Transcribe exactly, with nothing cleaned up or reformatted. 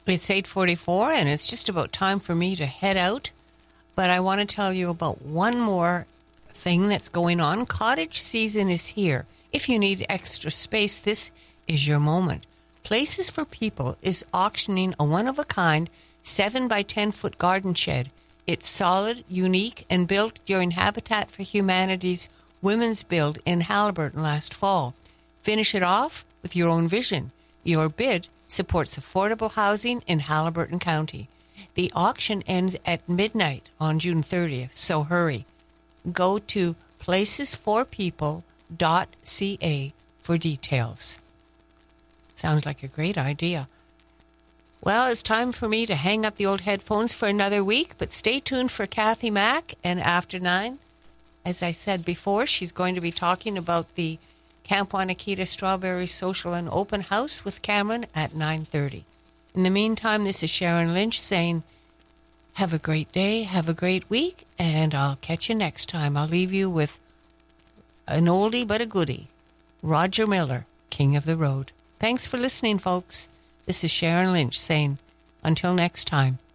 It's eight forty-four, and it's just about time for me to head out. But I want to tell you about one more thing that's going on. Cottage season is here. If you need extra space, this is your moment. Places for People is auctioning a one-of-a-kind seven by ten foot garden shed. It's solid, unique, and built during Habitat for Humanity's Women's Build in Haliburton last fall. Finish it off with your own vision. Your bid supports affordable housing in Haliburton County. The auction ends at midnight on June thirtieth, so hurry. Go to places for people dot c a for details. Sounds like a great idea. Well, it's time for me to hang up the old headphones for another week, but stay tuned for Kathy Mack, and after nine, as I said before, she's going to be talking about the Camp Wanakita Strawberry Social and Open House with Cameron at nine thirty. In the meantime, this is Sharon Lynch saying, have a great day, have a great week, and I'll catch you next time. I'll leave you with an oldie but a goodie, Roger Miller, King of the Road. Thanks for listening, folks. This is Sharon Lynch saying, until next time.